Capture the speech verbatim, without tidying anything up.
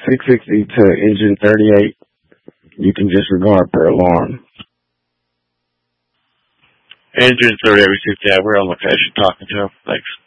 six sixty to engine thirty-eight. You can disregard per alarm. Engine thirty-eight, yeah, we're on location talking to him. Thanks.